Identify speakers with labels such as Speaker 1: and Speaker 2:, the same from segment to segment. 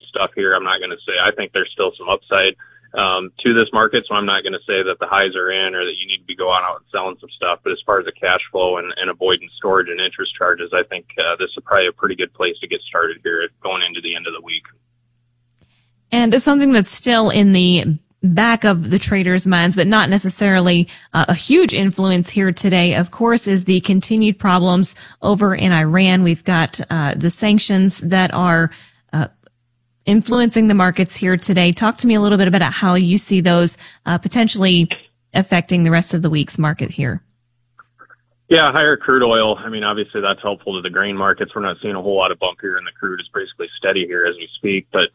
Speaker 1: stuff here. I'm not going to say, I think there's still some upside to this market, so I'm not going to say that the highs are in or that you need to be going out and selling some stuff. But as far as the cash flow and avoiding storage and interest charges, I think this is probably a pretty good place to get started here going into the end of the week.
Speaker 2: And something that's still in the back of the traders' minds, but not necessarily a huge influence here today, of course, is the continued problems over in Iran. We've got the sanctions that are influencing the markets here today. Talk to me a little bit about how you see those potentially affecting the rest of the week's market here.
Speaker 1: Yeah, higher crude oil. I mean, obviously that's helpful to the grain markets. We're not seeing a whole lot of bump here, and the crude is basically steady here as we speak. But,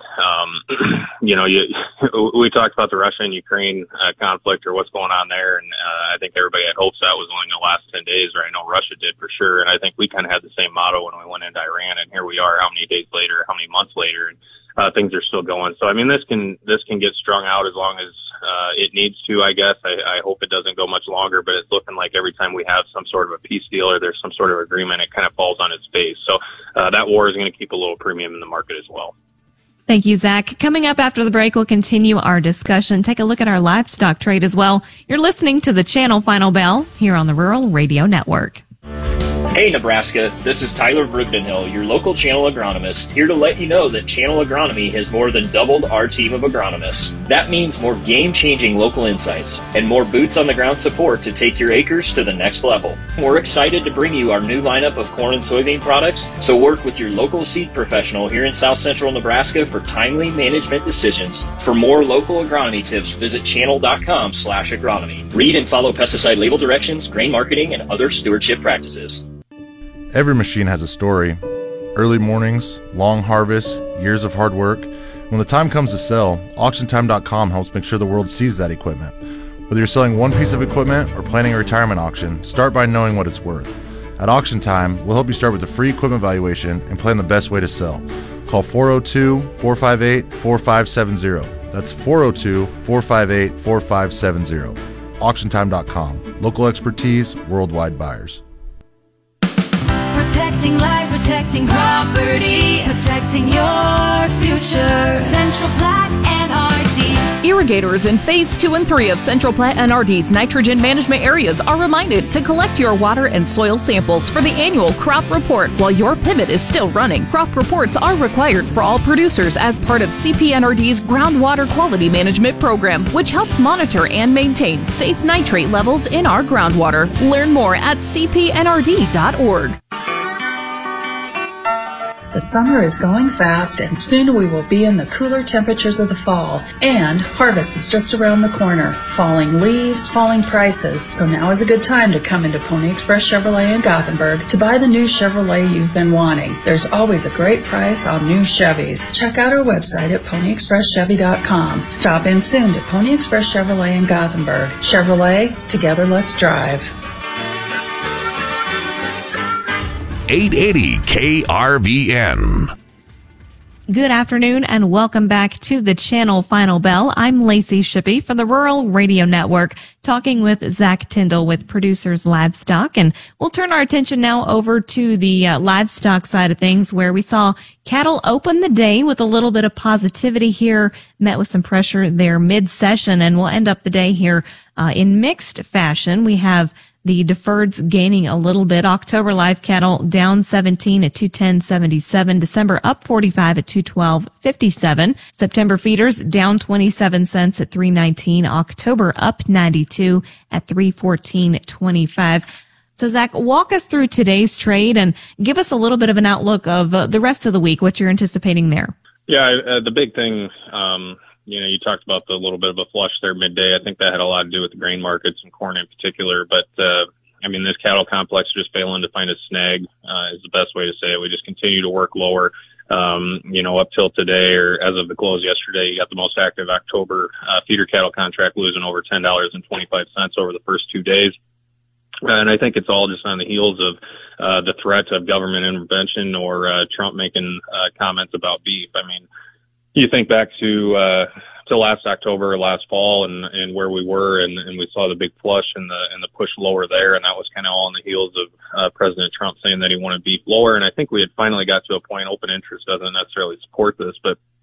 Speaker 1: we talked about the Russia and Ukraine conflict or what's going on there. And I think everybody had hopes that was only going to last 10 days, or I know Russia did for sure. And I think we kind of had the same motto when we went into Iran. And here we are, how many days later, how many months later, and things are still going. So, I mean, this can get strung out as long as it needs to, I guess. I hope it doesn't go much longer, but it's looking like every time we have some sort of a peace deal or there's some sort of agreement, it kind of falls on its face. So that war is going to keep a little premium in the market as well.
Speaker 2: Thank you, Zach. Coming up after the break, we'll continue our discussion. Take a look at our livestock trade as well. You're listening to the Channel Final Bell here on the Rural Radio Network.
Speaker 3: Hey Nebraska, this is Tyler Brugdenhill, your local channel agronomist, here to let you know that Channel Agronomy has more than doubled our team of agronomists. That means more game-changing local insights and more boots-on-the-ground support to take your acres to the next level. We're excited to bring you our new lineup of corn and soybean products, so work with your local seed professional here in South Central Nebraska for timely management decisions. For more local agronomy tips, visit channel.com/agronomy. Read and follow pesticide label directions, grain marketing, and other stewardship practices.
Speaker 4: Every machine has a story. Early mornings, long harvests, years of hard work. When the time comes to sell, AuctionTime.com helps make sure the world sees that equipment. Whether you're selling one piece of equipment or planning a retirement auction, start by knowing what it's worth. At Auction Time, we'll help you start with a free equipment valuation and plan the best way to sell. Call 402-458-4570. That's 402-458-4570. AuctionTime.com. Local expertise, worldwide buyers.
Speaker 5: Protecting lives, protecting property, protecting your future. Central Platte NRD.
Speaker 6: Irrigators in Phase 2 and 3 of Central Platte NRD's nitrogen management areas are reminded to collect your water and soil samples for the annual crop report while your pivot is still running. Crop reports are required for all producers as part of CPNRD's groundwater quality management program, which helps monitor and maintain safe nitrate levels in our groundwater. Learn more at cpnrd.org.
Speaker 7: The summer is going fast, and soon we will be in the cooler temperatures of the fall. And harvest is just around the corner. Falling leaves, falling prices. So now is a good time to come into Pony Express Chevrolet in Gothenburg to buy the new Chevrolet you've been wanting. There's always a great price on new Chevys. Check out our website at ponyexpresschevy.com. Stop in soon to Pony Express Chevrolet in Gothenburg. Chevrolet, together let's drive.
Speaker 8: 880 KRVN.
Speaker 2: Good afternoon and welcome back to the Channel Final Bell. I'm Lacey Shippey from the Rural Radio Network, talking with Zach Tyndall with Producers Livestock. And we'll turn our attention now over to the livestock side of things, where we saw cattle open the day with a little bit of positivity here, met with some pressure there mid-session, and we'll end up the day here in mixed fashion. We have the deferreds gaining a little bit. October live cattle down 17 at 210.77. December up 45 at 212.57. September feeders down 27 cents at 319. October up 92 at 314.25. So Zach, walk us through today's trade and give us a little bit of an outlook of the rest of the week, what you're anticipating there.
Speaker 1: Yeah, the big thing, you talked about the little bit of a flush there midday. I think that had a lot to do with the grain markets and corn in particular. But, this cattle complex just failing to find a snag is the best way to say it. We just continue to work lower. Up till today, or as of the close yesterday, you got the most active October feeder cattle contract losing over $10.25 over the first 2 days. And I think it's all just on the heels of the threat of government intervention or Trump making comments about beef. I mean, you think back to last October, last fall, and where we were, and we saw the big flush and the push lower there, and that was kind of all on the heels of President Trump saying that he wanted beef lower. And I think we had finally got to a point. Open interest doesn't necessarily support this, but